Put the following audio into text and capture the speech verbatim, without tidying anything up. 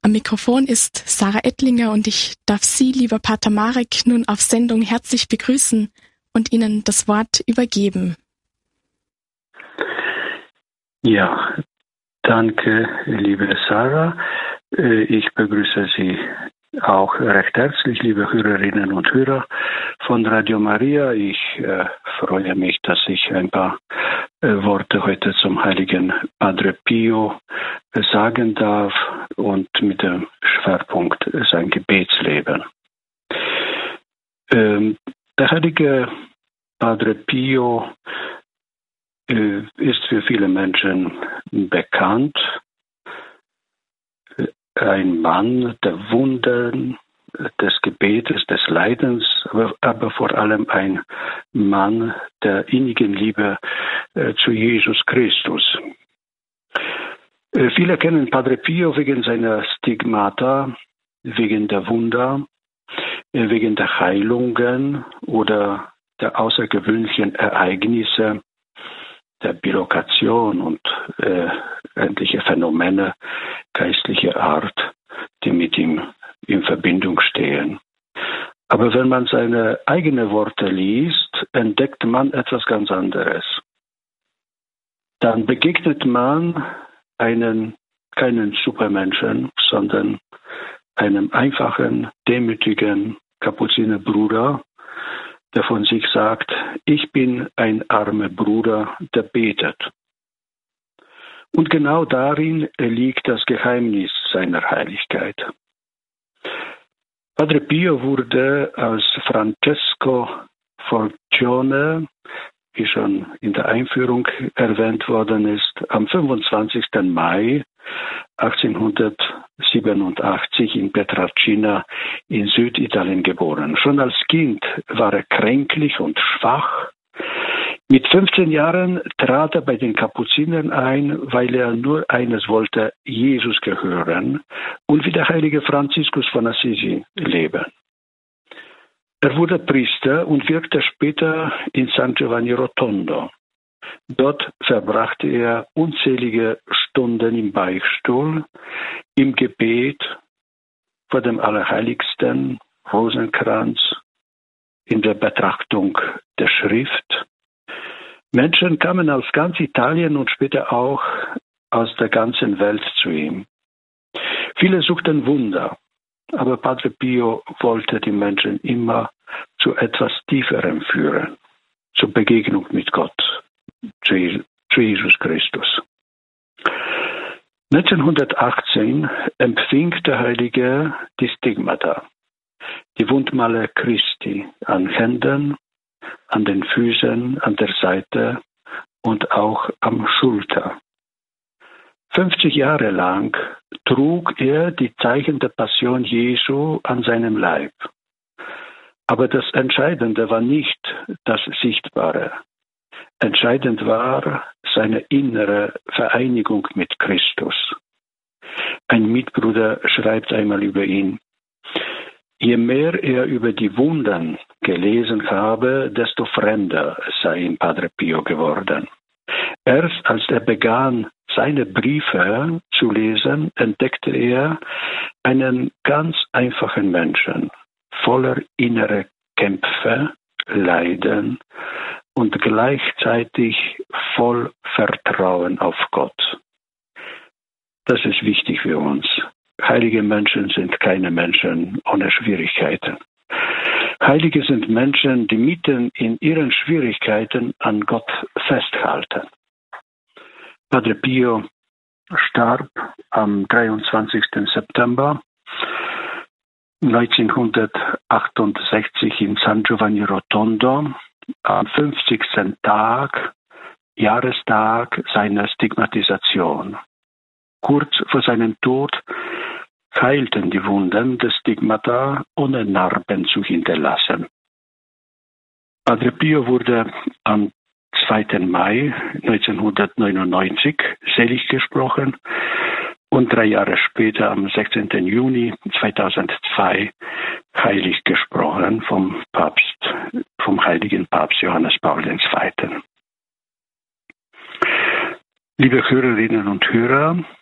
Am Mikrofon ist Sarah Ettlinger und ich darf Sie, lieber Pater Marek, nun auf Sendung herzlich begrüßen und Ihnen das Wort übergeben. Ja, danke, liebe Sarah. Ich begrüße Sie auch recht herzlich, liebe Hörerinnen und Hörer von Radio Maria. Ich äh, freue mich, dass ich ein paar äh, Worte heute zum heiligen Padre Pio äh, sagen darf und mit dem Schwerpunkt äh, sein Gebetsleben. Ähm, der heilige Padre Pio äh, ist für viele Menschen bekannt. Ein Mann der Wunden, des Gebetes, des Leidens, aber, aber vor allem ein Mann der innigen Liebe äh, zu Jesus Christus. Äh, viele kennen Padre Pio wegen seiner Stigmata, wegen der Wunder, äh, wegen der Heilungen oder der außergewöhnlichen Ereignisse, der Bilokation und äh, endliche Phänomene geistlicher Art, die mit ihm in Verbindung stehen. Aber wenn man seine eigenen Worte liest, entdeckt man etwas ganz anderes. Dann begegnet man einen, keinen Supermenschen, sondern einem einfachen, demütigen Kapuzinerbruder, der von sich sagt, ich bin ein armer Bruder, der betet. Und genau darin liegt das Geheimnis seiner Heiligkeit. Padre Pio wurde als Francesco Forcione, wie schon in der Einführung erwähnt worden ist, am fünfundzwanzigsten Mai achtzehnhundertsiebenundachtzig in Pietrelcina in Süditalien geboren. Schon als Kind war er kränklich und schwach. Mit fünfzehn Jahren trat er bei den Kapuzinern ein, weil er nur eines wollte, Jesus gehören und wie der heilige Franziskus von Assisi leben. Er wurde Priester und wirkte später in San Giovanni Rotondo. Dort verbrachte er unzählige Stunden im Beichtstuhl, im Gebet, vor dem Allerheiligsten, Rosenkranz, in der Betrachtung der Schrift. Menschen kamen aus ganz Italien und später auch aus der ganzen Welt zu ihm. Viele suchten Wunder, aber Padre Pio wollte die Menschen immer zu etwas Tieferem führen, zur Begegnung mit Gott, zu Jesus Christus. neunzehnhundertachtzehn empfing der Heilige die Stigmata, die Wundmale Christi an Händen, an den Füßen, an der Seite und auch am Schulter. fünfzig Jahre lang trug er die Zeichen der Passion Jesu an seinem Leib. Aber das Entscheidende war nicht das Sichtbare. Entscheidend war seine innere Vereinigung mit Christus. Ein Mitbruder schreibt einmal über ihn: Je mehr er über die Wunden gelesen habe, desto fremder sei ihm Padre Pio geworden. Erst als er begann, seine Briefe zu lesen, entdeckte er einen ganz einfachen Menschen, voller innerer Kämpfe, Leiden und gleichzeitig voll Vertrauen auf Gott. Das ist wichtig für uns. Heilige Menschen sind keine Menschen ohne Schwierigkeiten. Heilige sind Menschen, die mitten in ihren Schwierigkeiten an Gott festhalten. Padre Pio starb am dreiundzwanzigsten September neunzehnhundertachtundsechzig in San Giovanni Rotondo am fünfzigsten Tag, Jahrestag seiner Stigmatisation. Kurz vor seinem Tod heilten die Wunden des Stigmata, ohne Narben zu hinterlassen. Padre Pio wurde am zweiten Mai neunzehnhundertneunundneunzig selig gesprochen und drei Jahre später, am sechzehnten Juni zweitausendzwei, heilig gesprochen vom Papst, vom heiligen Papst Johannes Paul der Zweite. Liebe Hörerinnen und Hörer,